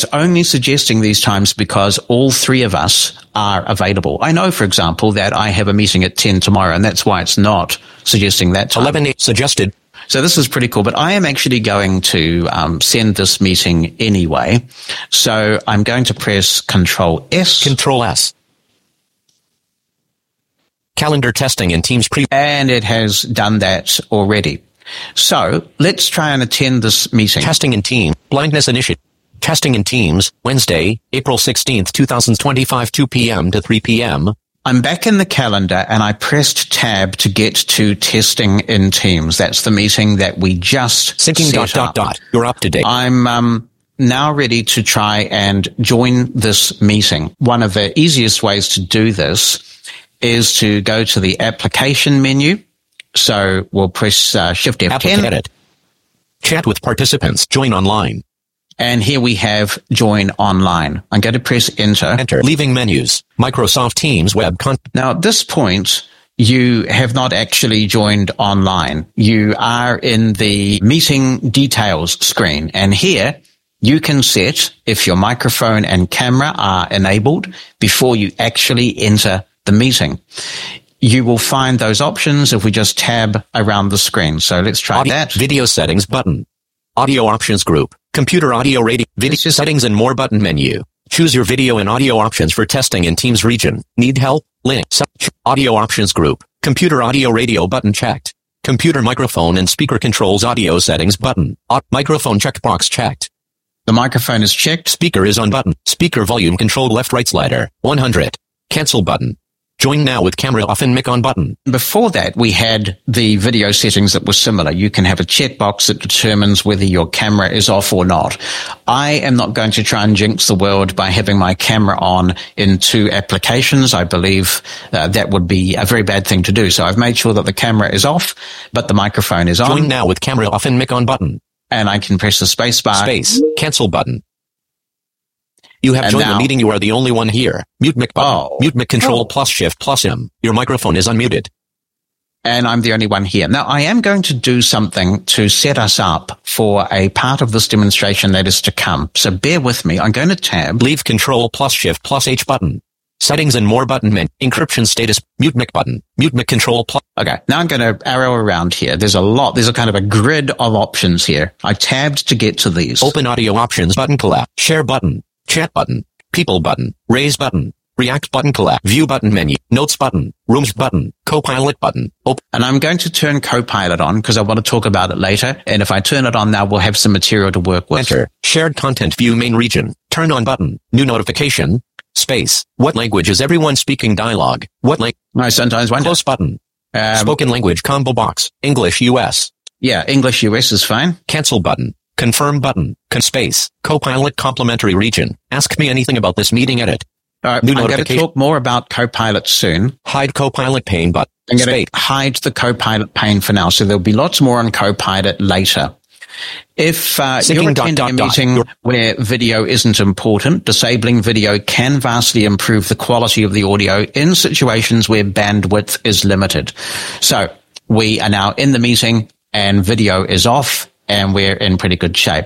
only suggesting these times because all three of us are available. I know, for example, that I have a meeting at 10 tomorrow, and that's why it's not suggesting that time. 11 suggested. So this is pretty cool, but I am actually going to send this meeting anyway. So I'm going to press Control S. Control S. Calendar testing in Teams and it has done that already. So let's try and attend this meeting. Testing in Teams. Blindness initiative. Testing in Teams, Wednesday, April 16th, 2025, 2 p.m. to 3 p.m. I'm back in the calendar and I pressed Tab to get to Testing in Teams. That's the meeting that we just Syncing set up. You're up to date. I'm now ready to try and join this meeting. One of the easiest ways to do this is to go to the application menu. So we'll press Shift F10. Edit. Chat with participants. Join online. And here we have Join Online. I'm going to press Enter. Enter. Leaving menus. Microsoft Teams web content. Now at this point, you have not actually joined online. You are in the meeting details screen. And here you can set if your microphone and camera are enabled before you actually enter the meeting. You will find those options if we just tab around the screen. So let's try that. Video settings button. Audio options group. Computer audio radio. Video settings and more button menu. Choose your video and audio options for testing in Teams region. Need help? Link. Audio options group. Computer audio radio button checked. Computer microphone and speaker controls audio settings button. Microphone checkbox checked. The microphone is checked. Speaker is on button. Speaker volume control left right slider. 100. Cancel button. Join now with camera off and mic on button. Before that, we had the video settings that were similar. You can have a checkbox that determines whether your camera is off or not. I am not going to try and jinx the world by having my camera on in two applications. I believe that would be a very bad thing to do. So I've made sure that the camera is off, but the microphone is on. Join now with camera off and mic on button. And I can press the space bar. Space. Cancel button. You have joined the meeting. You are the only one here. Mute mic button. Mute mic control plus shift plus M. Your microphone is unmuted. And I'm the only one here. Now, I am going to do something to set us up for a part of this demonstration that is to come. So bear with me. I'm going to tab. Leave control plus shift plus H button. Settings and more button menu. Encryption status. Mute mic button. Mute mic control plus. Okay. Now I'm going to arrow around here. There's a lot. There's a kind of a grid of options here. I tabbed to get to these. Open audio options button collab. Share button. Chat button, people button, raise button, react button collab, view button menu, notes button, rooms button, copilot button. And I'm going to turn Copilot on because I want to talk about it later. And if I turn it on now, we'll have some material to work with. Enter. Shared content view main region. Turn on button. New notification. Space. What language is everyone speaking dialogue? What language? I sometimes wonder. Close button. Spoken language combo box. English US. Yeah, English US is fine. Cancel button. Confirm button. Space. Copilot complementary region. Ask me anything about this meeting edit. I'm going to talk more about Copilot soon. Hide Copilot pane button. I'm going to hide the Copilot pane for now, so there'll be lots more on Copilot later. If you're attending a meeting where video isn't important, disabling video can vastly improve the quality of the audio in situations where bandwidth is limited. So we are now in the meeting and video is off. And we're in pretty good shape.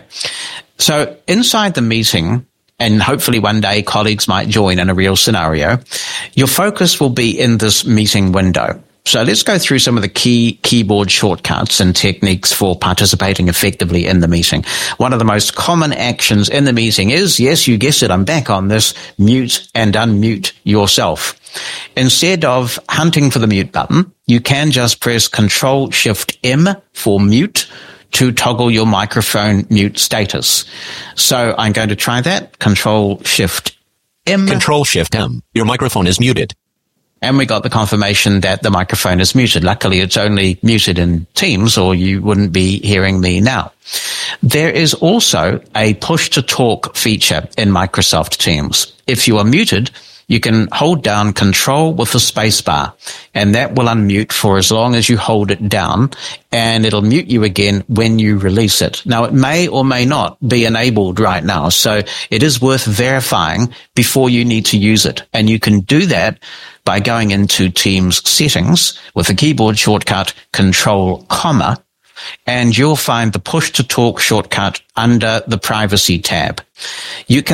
So inside the meeting, and hopefully one day colleagues might join in a real scenario, your focus will be in this meeting window. So let's go through some of the key keyboard shortcuts and techniques for participating effectively in the meeting. One of the most common actions in the meeting is, yes, you guessed it, I'm back on this, mute and unmute yourself. Instead of hunting for the mute button, you can just press Control-Shift-M for mute to toggle your microphone mute status. So I'm going to try that. Control-Shift-M. Control-Shift-M. Your microphone is muted. And we got the confirmation that the microphone is muted. Luckily, it's only muted in Teams, or you wouldn't be hearing me now. There is also a push-to-talk feature in Microsoft Teams. If you are muted, you can hold down Control with the space bar, and that will unmute for as long as you hold it down, and it'll mute you again when you release it. Now, it may or may not be enabled right now, so it is worth verifying before you need to use it. And you can do that by going into Teams settings with the keyboard shortcut Control, and you'll find the push to talk shortcut under the privacy tab. You can